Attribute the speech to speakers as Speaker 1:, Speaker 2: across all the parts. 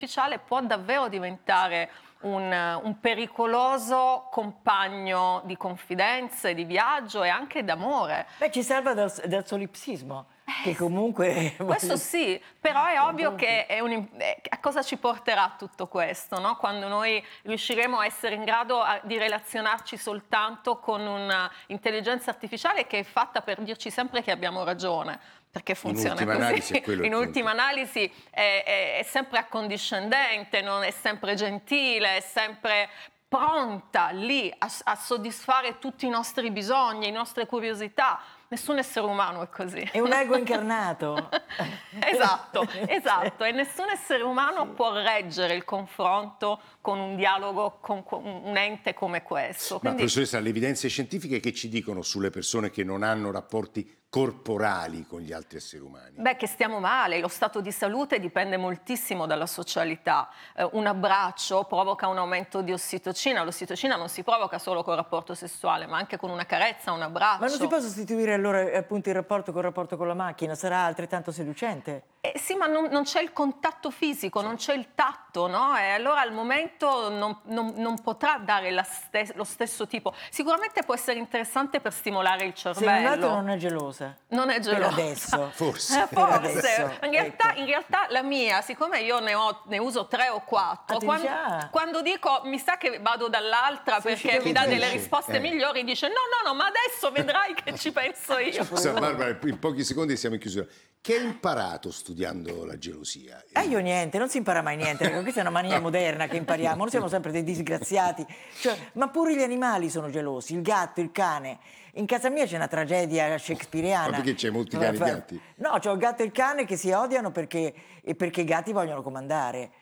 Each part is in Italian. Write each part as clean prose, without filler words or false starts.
Speaker 1: artificiale può davvero diventare un pericoloso compagno di confidenze, di viaggio e anche d'amore.
Speaker 2: Beh, ci salva dal solipsismo, che comunque...
Speaker 1: Questo sì, però è ovvio che a cosa ci porterà tutto questo, no? Quando noi riusciremo a essere in grado di relazionarci soltanto con un'intelligenza artificiale che è fatta per dirci sempre che abbiamo ragione, perché funziona così. In ultima analisi è sempre accondiscendente, non è sempre gentile, è sempre pronta lì a soddisfare tutti i nostri bisogni, le nostre curiosità. Nessun essere umano è così.
Speaker 2: È un ego incarnato.
Speaker 1: Esatto, esatto. E nessun essere umano può reggere il confronto con un dialogo con un ente come questo.
Speaker 3: Ma professoressa, le evidenze scientifiche che ci dicono sulle persone che non hanno rapporti corporali con gli altri esseri umani?
Speaker 1: Beh, che stiamo male, lo stato di salute dipende moltissimo dalla socialità. Un abbraccio provoca un aumento di ossitocina, l'ossitocina non si provoca solo col rapporto sessuale, ma anche con una carezza, un abbraccio.
Speaker 2: Ma non si può sostituire allora appunto il rapporto con la macchina? Sarà altrettanto seducente?
Speaker 1: Sì, ma non c'è il contatto fisico, non c'è il tatto, no? E allora al momento non potrà dare lo stesso tipo. Sicuramente può essere interessante per stimolare il cervello.
Speaker 2: Se un altro non è gelosa.
Speaker 1: Non è gelosa.
Speaker 2: Per adesso.
Speaker 3: Forse.
Speaker 1: Forse. In realtà la mia, siccome io ne uso 3 o 4, quando dico mi sa che vado dall'altra perché mi dà delle risposte migliori, dice no, ma adesso vedrai che ci penso io.
Speaker 3: Scusa, Barbara, in pochi secondi siamo in chiusura. Che hai imparato studiando la gelosia?
Speaker 2: Io niente, non si impara mai niente, perché questa è una mania moderna che impariamo, noi siamo sempre dei disgraziati. Ma pure gli animali sono gelosi, il gatto, il cane. In casa mia c'è una tragedia shakespeariana.
Speaker 3: Ma perché c'è molti cani e gatti?
Speaker 2: No, c'ho il gatto e il cane che si odiano perché i gatti vogliono comandare.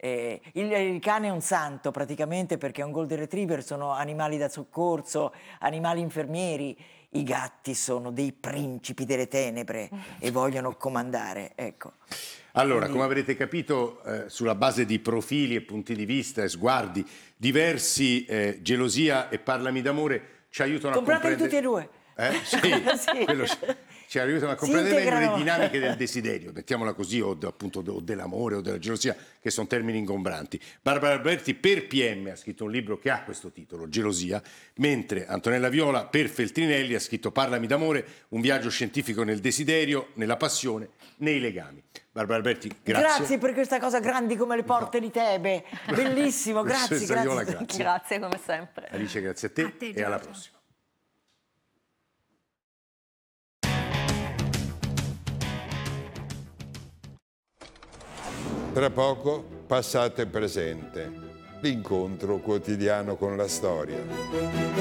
Speaker 2: Il cane è un santo praticamente perché è un golden retriever, sono animali da soccorso, animali infermieri. I gatti sono dei principi delle tenebre e vogliono comandare, ecco.
Speaker 3: Allora, come avrete capito, sulla base di profili e punti di vista e sguardi diversi, gelosia e parlami d'amore ci aiutano a comprendere...
Speaker 2: Comprate tutti e due.
Speaker 3: Sì, quello ci aiutano a comprendere meglio le dinamiche del desiderio, mettiamola così, o dell'amore o della gelosia, che sono termini ingombranti. Barbara Alberti per PM ha scritto un libro che ha questo titolo, Gelosia, mentre Antonella Viola per Feltrinelli ha scritto Parlami d'amore, un viaggio scientifico nel desiderio, nella passione, nei legami. Barbara Alberti, grazie.
Speaker 2: Grazie per questa cosa grandi come le porte di Tebe. Bellissimo, grazie.
Speaker 3: Viola, grazie.
Speaker 1: Grazie come sempre.
Speaker 3: Alice, grazie a te e alla prossima.
Speaker 4: Tra poco, passato e presente, l'incontro quotidiano con la storia.